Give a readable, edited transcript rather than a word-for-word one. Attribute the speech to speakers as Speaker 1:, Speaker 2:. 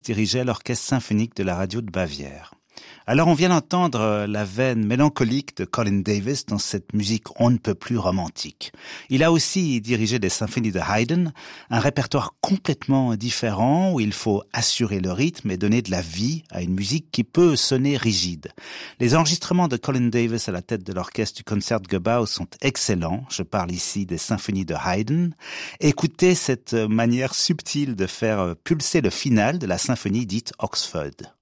Speaker 1: dirigeait l'orchestre symphonique de la radio de Bavière. Alors on vient d'entendre la veine mélancolique de Colin Davis dans cette musique on ne peut plus romantique. Il a aussi dirigé des symphonies de Haydn, un répertoire complètement différent où il faut assurer le rythme et donner de la vie à une musique qui peut sonner rigide. Les enregistrements de Colin Davis à la tête de l'orchestre du Concertgebouw sont excellents. Je parle ici des symphonies de Haydn. Écoutez cette manière subtile de faire pulser le final de la symphonie dite Oxford.